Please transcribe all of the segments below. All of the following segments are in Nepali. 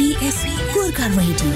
SBS Gorkha Radio.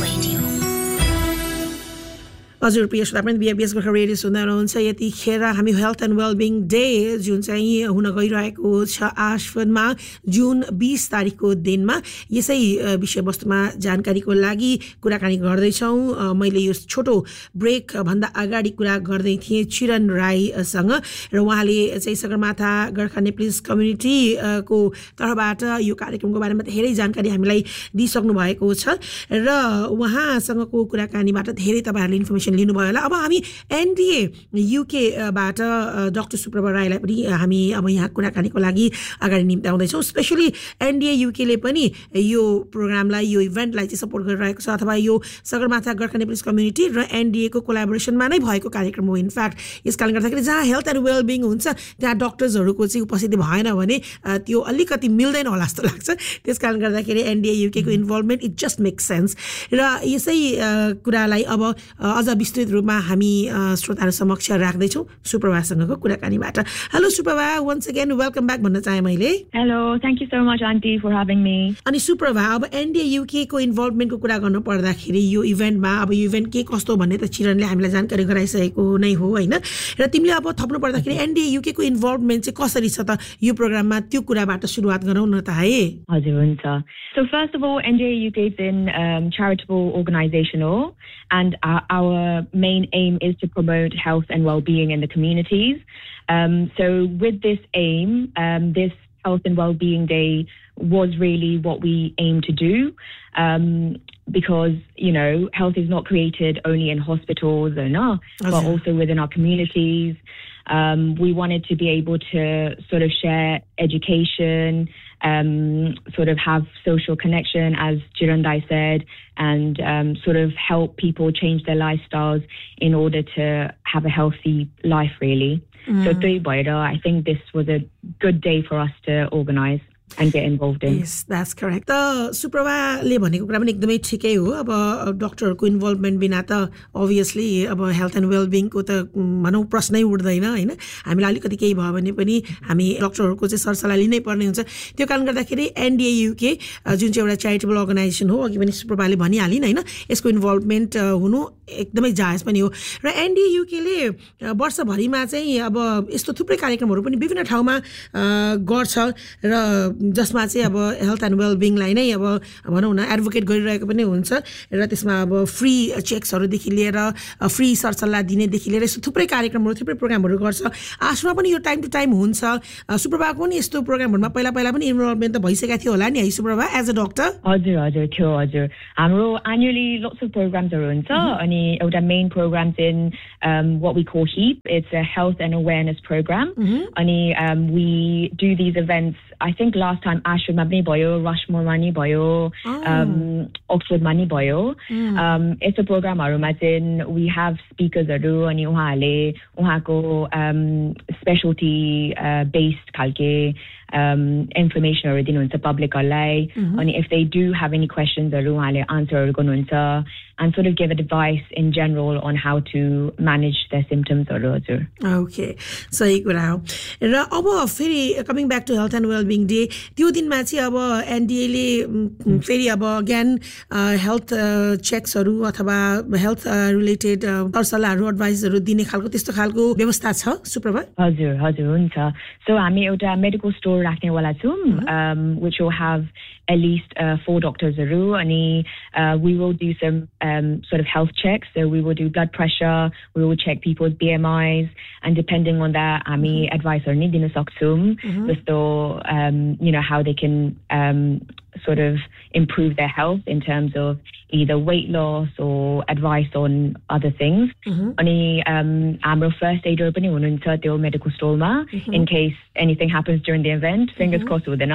हजुर प्रिय श्रोतावृन्द बीएबीएस गोर्खा रेडियो सुन्दै हुनुहुन्छ यतिखेर हामी हेल्थ एन्ड वेलबिङ डे जुन चाहिँ हुन गइरहेको छ आश्विनमा जुन 20 तारिखको दिनमा यसै विषयवस्तुमा जानकारीको लागि कुराकानी गर्दैछौँ मैले यो छोटो ब्रेक भन्दा अगाडि कुरा गर्दै थिएँ चिरन राईसँग र उहाँले चाहिँ सगरमाथा गोर्खा नेप्लिज कम्युनिटी को तर्फबाट यो कार्यक्रमको बारेमा धेरै जानकारी हामीलाई दिइसक्नु भएको छ र उहाँसँगको कुराकानीबाट धेरै तपाईहरुले इन्फर्मेसन लिनुभयो होला अब हामी एनडीए यूके बाट डाक्टर सुप्रभा राईलाई पनि हामी अब यहाँ कुराकानीको लागि अगाडि निम्त्याउँदै छौं स्पेशली एनडीए यूके ले पनि यो प्रोग्रामलाई यो इभेन्टलाई चाहिँ सपोर्ट गरिरहेको छ अथवा यो सगरमाथा गोर्खा नेप्लिज कम्युनिटी र एनडीए को कोलाबोरेसनमा नै भएको कार्यक्रम हो इनफ्याक्ट यसकारण गर्दाखेरि जहाँ हेल्थ एन्ड वेलबिङ हुन्छ त्यहाँ डाक्टर्सहरुको चाहिँ उपस्थिति भएन भने त्यो अलिकति मिल्दैन होला जस्तो लाग्छ त्यसकारण गर्दाखेरि एनडीए यूके को involvement it just makes sense र यसै कुरालाई अब अझ विस्तृत रूपमा हामी श्रोताहरु समक्ष राख्दै छौं सुप्रभासँगको कुराकानीबाट hello Suprabha once again welcome back भन्न चाहे मैले hello thank you so much aunty for हाभिङ me अनि सुप्रभा अब एनडीए यूके को इन्भल्भमेन्टको कुरा गर्नु पर्दाखेरि यो इभेन्टमा अब यो इभेन्ट के कस्तो भन्ने त चिरनले हामीलाई जानकारी गराइसकेको नै हो हैन र तिमीले अब थप्नु पर्दाखेरि एनडीए यूके को इन्भल्भमेन्ट चाहिँ कसरी छ त यो प्रोग्राममा त्यो कुराबाट सुरुवात गरौँ न त है हजुर हुन्छ So first of all, NDA UK is a charitable organization, and our main aim is to promote health and well-being in the communities. So with this aim, this Health and Wellbeing Day was really what we aim to do, because, you know, health is not created only in hospitals but also within our communities. We wanted to be able to sort of share education, sort of have social connection, as Jirandai said, and sort of help people change their lifestyles in order to have a healthy life, really. So I think this was a good day for us to organize and get involved in. Yes, that's correct. The सुप्रभाले भनेको कुरा पनि एकदमै ठिकै हो अब डाक्टरको इन्भल्भमेन्ट बिना त obviously अब हेल्थ एन्ड वेलबिङ को त भनौं प्रश्नै उठ्दैन हैन हामीलाई अलिकति केही भयो भने पनि हामी डाक्टरहरुको चाहिँ सरसल्लाह लिनै पर्ने हुन्छ त्यो कारण गर्दाखेरि एनडीए यूके जुन चाहिँ एउटा च्यारिटेबल अर्गनाइजेसन हो अघि पनि सुप्रभाले भनिहालिन हैन यसको इन्भल्भमेन्ट हुनु एकदमै जायज पनि हो र एनडीए यूके ले वर्षभरिमा चाहिँ अब यस्तो थुप्रै कार्यक्रमहरु पनि विभिन्न ठाउँमा गर्छ र जसमा चाहिँ अब हेल्थ एन्ड वेलबिङलाई नै अब भनौं न एडभोकेट गरिरहेको पनि हुन्छ र त्यसमा अब फ्री चेक्सहरु देखि लिएर फ्री सरसल्लाह दिने देखि लिएर यस्तो थुप्रै कार्यक्रमहरु थुप्रै प्रोग्रामहरु गर्छ आश्रमा पनि यो टाइम टु टाइम हुन्छ सुप्रभाको पनि यस्तो प्रोग्रामहरुमा पहिला पनि इन्भल्भमेन्ट त भइसकेको थियो होला नि है सुप्रभा एज अ डाक्टर हजुर थियो हजुर हाम्रो एनुअली lots of programs हुन्छ अनि एउटा मेन प्रोग्राम चाहिँ what we call HEAP. It's a health and awareness program. अनि we do these events. I think last time Ashford Mabni Boyo, Rushmore Mani Boyo, Oxford Mani Boyo. It's a program we have speakers ani uhale uhako specialty based kalke information already nunsa public alai and if they do have any questions uhale answer gonunsa and sort of give advice in general on how to manage their symptoms or okay so ikura ra aba feri coming back to health and well-being day त्यो दिनमा चाहिँ अब एनडीए ले फेरि अब अगेन हेल्थ चेक्सहरु अथवा हेल्थ रिलेटेड सरसल्लाहहरु एडभाइसहरु दिने खालको त्यस्तो खालको व्यवस्था छ सुप्रभा हजुर हुन्छ सो हामी एउटा मेडिकल स्टोर राख्ने वाला छौं which will have at least 4 doctors and we will do some sort of health checks. So we will do blood pressure, we will check people's BMIs, and depending on that, advice or need in so you know how they can sort of improve their health in terms of either weight loss or advice on other things. Ani our first aid opening hununcha त्यो medical store ma in case anything happens during the event. Fingers crossed with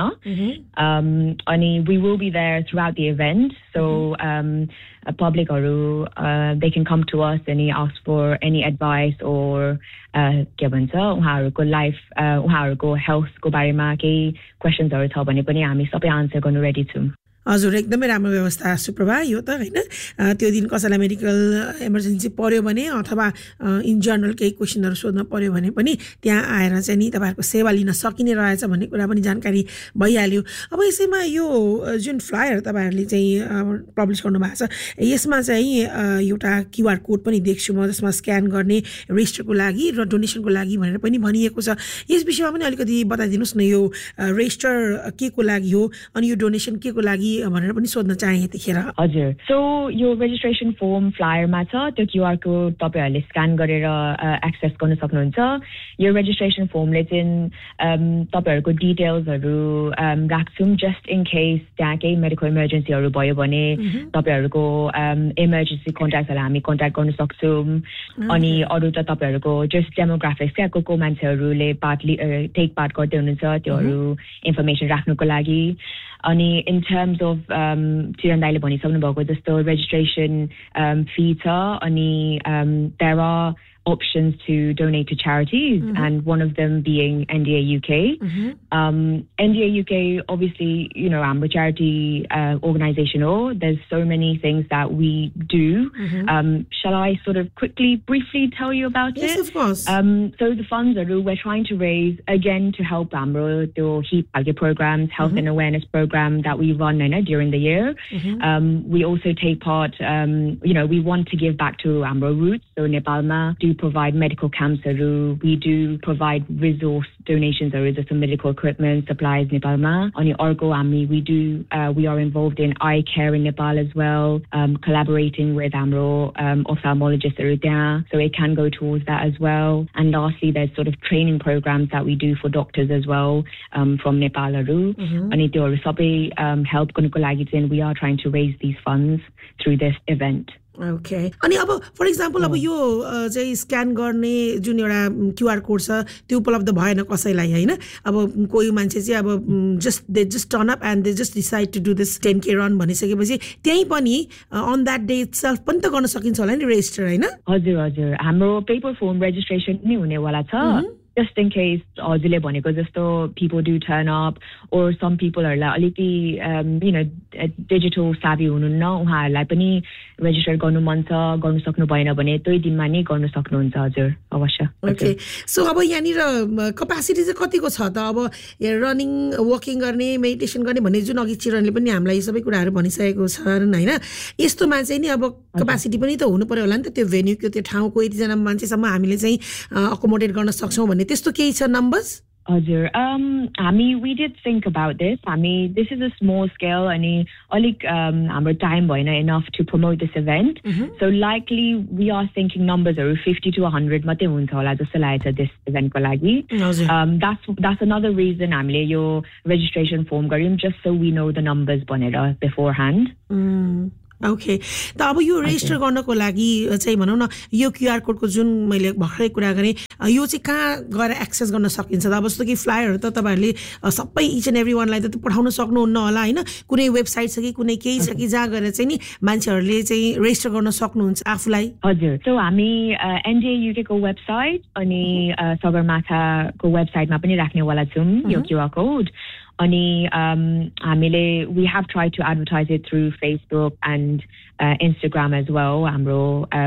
ani we will be there throughout the event. So public they can come to us and ask for any advice or के भन्छ उहाँहरुको लाइफ उहाँहरुको हेल्थ को बारेमा केही क्वेशन्सहरु छ भने पनि हामी सबै आन्सर गर्न रेडी छौं हजुर एकदमै राम्रो व्यवस्था सुप्रभा यो त हैन त्यो दिन कसैलाई मेडिकल इमर्जेन्सी पर्यो भने अथवा इन जनरल केही क्वेशनहरु सोध्न पर्यो भने पनि त्यहाँ आएर चाहिँ नि तपाईहरुको सेवा लिन सकिने रहेछ भन्ने कुरा पनि जानकारी भइहाल्यो अब यसैमा यो जुन फ्लायर तपाईहरुले चाहिँ पब्लिश गर्नु भएको छ यसमा चाहिँ एउटा क्यूआर कोड पनि देख्छु म जसमा स्क्यान गर्ने रेजिस्टरको लागि र डोनेसनको लागि भनेर पनि भनिएको छ यस विषयमा पनि अलिकति बताइदिनुस् न यो रेजिस्टर के को लागि हो अनि यो डोनेसन के को लागि भनेर पनि सोध्न चाहे यतिखेर हजुर सो यो रेजिस्ट्रेसन फर्म फ्लायरमा छ त्यो क्यूआर कोड तपाईहरुले स्क्यान गरेर एक्सेस गर्न सक्नुहुन्छ यो रेजिस्ट्रेसन फर्मले चाहिँ तपाईहरुको डिटेल्सहरु राख्छौं जस्ट इन केस त्यहाँ केही मेडिकल इमर्जेन्सीहरु भयो भने तपाईहरुको इमर्जेन्सी कन्ट्याक्टहरुलाई हामी कन्ट्याक्ट गर्न सक्छौं अनि अरु त तपाईहरुको जस्ट डेमोग्राफिक्स क्या को मान्छेहरुले टेक पार्ट गर्दै हुनुहुन्छ त्योहरु इन्फर्मेसन राख्नुको लागि अनि इन टर्म्स अफ चिरन दाइले भनिसक्नु भएको जस्तो रेजिस्ट्रेसन फी छ अनि there are options to donate to charities and one of them being NDA UK. NDA UK obviously, you know, I'm a charity organization. There's so many things that we do. Shall I sort of briefly tell you about it? Yes, of course. So the funds are we're trying to raise again to help AMRO the HEAP programs, health and awareness program that we run during the year. We also take part, you know, we want to give back to AMRO roots. So Nepalma do provide medical camps. We do provide resource donations. There is some medical equipment, supplies Nepalma. On Orgo Ami, we are involved in eye care in Nepal as well, collaborating with AMRO ophthalmologists there. So it can go towards that as well. And lastly, there's sort of training programs that we do for doctors as well from Nepal. And help we are trying to raise these funds through this event. Okay. अनि अब फर एक्जाम्पल अब यो चाहिँ स्क्यान गर्ने जुन एउटा क्यूआर कोड छ त्यो उपलब्ध भएन कसैलाई हैन अब कोही मान्छे चाहिँ अब just turn up and they just decide to do this 10k run भनिसकेपछि त्यही पनि अन दैट डे इटसेल्फ पनि त गर्न सकिन्छ होला नि रेजिस्टर हैन हजुर हजुर हाम्रो पेपर फर्म रेजिस्ट्रेसन नि हुनेवाला छ just in case हजुरले भनेको जस्तो people do turn up or some people are like you know digital savvy हुनुहुन्न उहाँहरुलाई पनि रेजिस्टर गर्नु मन छ गर्न सक्नु भएन भने त्यही दिनमा नै गर्न सक्नुहुन्छ हजुर अवश्य ओके सो अब यानी र क्यापासिटी चाहिँ कतिको छ त अब रनिङ वकिङ गर्ने मेडिटेसन गर्ने भन्ने जुन अघि चिरनले पनि हामीलाई सबै कुराहरु भनिसकेको छन् हैन यस्तोमा चाहिँ नि अब क्यापासिटी पनि त हुनु पर्यो होला नि त त्यो भेन्यूको त्यो ठाउँको यति जना मान्छेसम्म हामीले चाहिँ अकोमोडेट गर्न सक्छौं भन्ने त्यस्तो केही छ नम्बर्स हजुर we did think about this. This is a small scale and हाम्रो time भएन enough to promote this event. So likely we are thinking numbers are 50 to 100 मात्रै हुन्छ होला जस्तो लागेको छ this event को लागि. That's another reason हामीले यो registration form गर्यौं just so we know the numbers भनेर beforehand. ओके त अब यो रेजिस्टर गर्नको लागि चाहिँ भनौं न यो क्यूआर कोडको जुन मैले भर्खरै कुरा गरे यो चाहिँ कहाँ गएर एक्सेस गर्न सकिन्छ त अब जस्तो कि फ्लायरहरु त तपाईहरुले सबै इच एन्ड एभ्री वानलाई त पठाउन सक्नुहुन्न होला हैन कुनै वेबसाइट छ कि कुनै केही छ कि जहाँ गएर चाहिँ नि मान्छेहरुले चाहिँ रेजिस्टर गर्न सक्नुहुन्छ आफुलाई हजुर सो हामी एनडीए युके को वेबसाइट अनि सगरमाथा को वेबसाइटमा पनि राख्नेवाला छौं यो क्यूआर कोड अनि हामीले we have tried to advertise it through Facebook and Instagram as well हाम्रो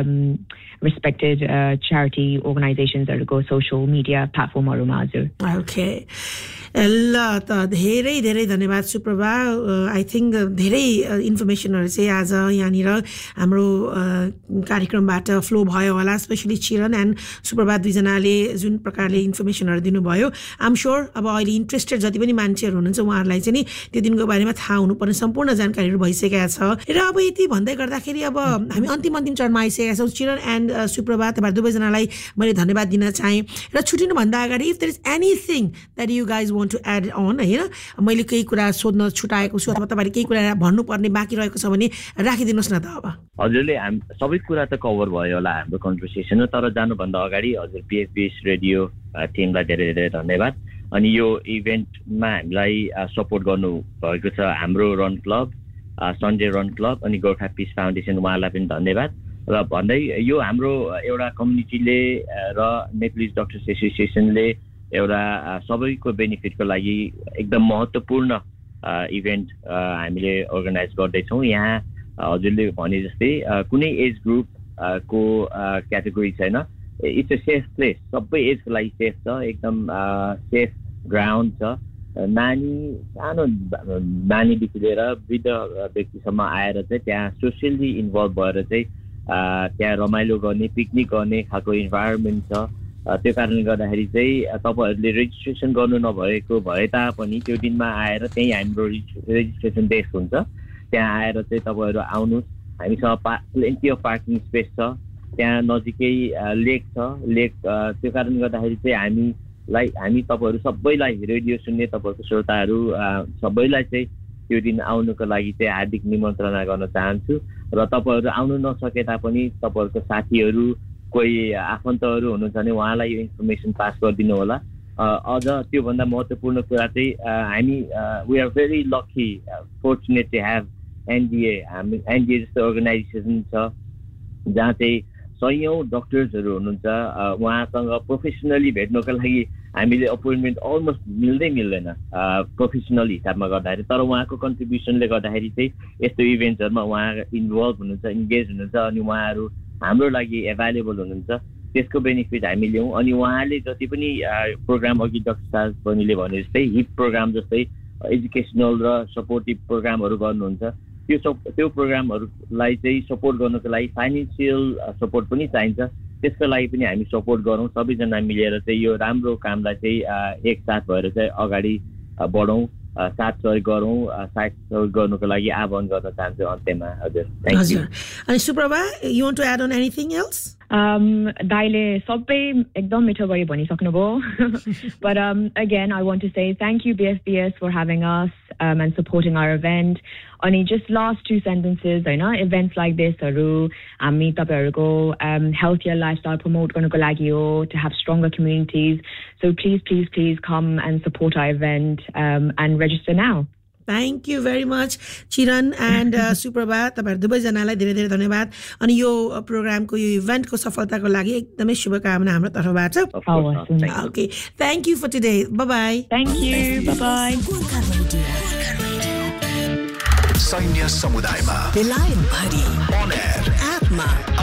respected charity organizations or social media platformहरुमा हजुर ओके ल त धेरै धेरै धन्यवाद सुप्रभा आई थिंक धेरै इन्फर्मेसनहरु चाहिँ आज यहाँनिर हाम्रो कार्यक्रमबाट फ्लो भयो होला स्पेशली चिरन एन्ड सुप्रभा दुई जनाले जुन प्रकारले इन्फर्मेसनहरु दिनुभयो आई एम श्योर अब अहिले इन्ट्रेस्टेड जति पनि मान्छेहरु हुनुहुन्छ उहाँहरुलाई चाहिँ नि त्यो दिनको बारेमा थाहा हुनुपर्ने सम्पूर्ण जानकारीहरु भइसकेका छ र अब यति भन्दै गर्दाखेरि अब हामी अन्तिम चरणमा आइसकेका छौं चिरन एन्ड सुप्रभा तपाईहरु दुवै जनालाई मैले धन्यवाद दिन चाहे र छुटिनु भन्दा अगाडि if there is anything that you guys want to add on हैन मैले केही कुरा सोध्न छुटाएको छु अथवा तपाईहरुले केही कुरा भन्नुपर्ने बाँकी रहेको छ भने राखिदिनुस् न त अब हजुरले सबै कुरा त कभर भयो होला हाम्रो कन्भर्सेसन तर जानु भन्दा अगाडि हजुर पीएफबीएस रेडियो टिमलाई धेरै धेरै धन्यवाद अनि यो इभेन्टमा हामीलाई सपोर्ट गर्नु भएको छ हाम्रो run club Sunday run club अनि गोर्खा पीस फाउन्डेसन उहाँलाई पनि धन्यवाद र भन्दै यो हाम्रो एउटा कम्युनिटीले र नेप्लिज डक्टर्स एसोसिएसनले एउटा सबैको बेनिफिटको लागि एकदम महत्त्वपूर्ण इभेन्ट हामीले अर्गनाइज गर्दैछौँ यहाँ हजुरले भने जस्तै कुनै एज ग्रुप को क्याटेगोरी छैन इट्स अ सेफ प्लेस सबै एजको लागि सेफ छ एकदम सेफ ग्राउन्ड छ सानो नानीदेखि लिएर वृद्ध व्यक्तिसम्म आएर चाहिँ त्यहाँ सोसियल्ली इन्भल्भ भएर चाहिँ त्यहाँ रमाइलो गर्ने पिकनिक गर्ने खालको इन्भाइरोमेन्ट छ त्यो कारणले गर्दाखेरि चाहिँ तपाईँहरूले रेजिस्ट्रेसन गर्नु नभएको भए तापनि त्यो दिनमा आएर त्यही हाम्रो रेजिस्ट्रेसन डेस्क हुन्छ त्यहाँ आएर चाहिँ तपाईँहरू आउनुहोस् हामीसँग प्लेन्टी अफ पार्किङ स्पेस छ त्यहाँ नजिकै लेक छ लेक त्यो कारणले गर्दाखेरि चाहिँ हामी तपाईँहरू सबैलाई रेडियो सुन्ने तपाईँहरूको श्रोताहरू सबैलाई चाहिँ त्यो दिन आउनुको लागि चाहिँ हार्दिक निमन्त्रणा गर्न चाहन्छु र तपाईँहरू आउनु नसके तापनि तपाईँहरूको साथीहरू कोही आफन्तहरू हुनुहुन्छ भने उहाँलाई यो इन्फर्मेसन पास गरिदिनु होला अझ त्योभन्दा महत्त्वपूर्ण कुरा चाहिँ हामी we are very lucky fortunate to have NDA जस्तो अर्गनाइजेसन छ जहाँ चाहिँ सयौँ डक्टर्सहरू हुनुहुन्छ उहाँसँग प्रोफेसनली भेट्नको लागि हामीले अपोइन्टमेन्ट अलमोस्ट मिल्दैन प्रोफेसनल हिसाबमा गर्दाखेरि तर उहाँको कन्ट्रिब्युसनले गर्दाखेरि चाहिँ यस्तो इभेन्ट्सहरूमा उहाँ इन्भल्भ हुनुहुन्छ इन्गेज हुनुहुन्छ अनि उहाँहरू हाम्रो लागि एभाइलेबल हुनुहुन्छ त्यसको बेनिफिट हामी लियौँ अनि उहाँले जति पनि प्रोग्राम अघि डाक्टर साहब बहिनीले भने जस्तै हिप प्रोग्राम जस्तै एजुकेसनल र सपोर्टिभ प्रोग्रामहरू गर्नुहुन्छ त्यो प्रोग्रामहरूलाई चाहिँ सपोर्ट गर्नको लागि फाइनेन्सियल सपोर्ट पनि चाहिन्छ त्यसको लागि पनि हामी सपोर्ट गरौँ सबैजना मिलेर चाहिँ यो राम्रो कामलाई चाहिँ एकसाथ भएर चाहिँ अगाडि बढौँ साथ सहयोग गरौँ साथ सहयोग गर्नुको लागि आह्वान गर्न चाहन्छु अन्त्यमा हजुर थ्याङ्क यू अनि Suprabha you want to add on anything else दाइले सबै एकदम मिठो गरी भनिसक्नुभयो but again I want to say thank you BFBS for having us and supporting our event अनि just last two sentences हैन events like this हरु हामी तपाईहरुको healthier lifestyle promote गर्नको लागि हो to have stronger communities so please come and support our event and register now. Thank you very much Chiran and Suprabha तपाईहरु दुवै जनालाई धेरै धेरै धन्यवाद अनि यो प्रोग्रामको यो इभेन्टको सफलताको लागि एकदमै शुभकामना हाम्रो तर्फबाट Okay thank you for today bye bye Thank you bye bye सैन्य समुदायमा बेलायत भरि on air app मा